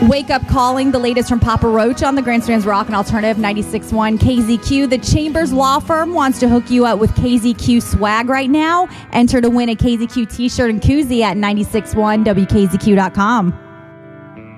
Wake Up Calling, the latest from Papa Roach on the Grandstands Rock and Alternative 96.1 KZQ. The Chambers Law Firm wants to hook you up with KZQ swag right now. Enter to win a KZQ t-shirt and koozie at 96.1WKZQ.com.